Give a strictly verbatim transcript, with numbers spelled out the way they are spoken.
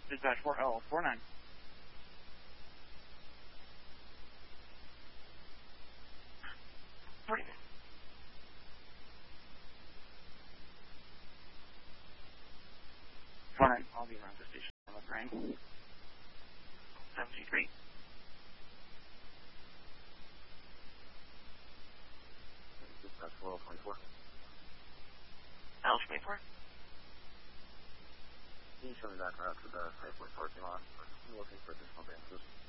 Dispatch four oh four nine. Three. Four nine. I'll be around the station with rain. Seventy-three. Dispatch four oh twenty-four. L twenty-four. Can you show me back around to the airport parking lot? I'm looking for additional dances.